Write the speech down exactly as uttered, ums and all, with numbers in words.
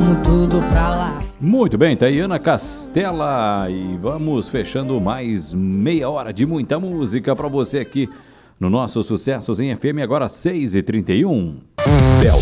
vamos tudo pra lá. Muito bem, tá aí Ana Castela e vamos fechando mais meia hora de muita música pra você aqui no nosso Sucessos em F M, agora seis e trinta e um. Bel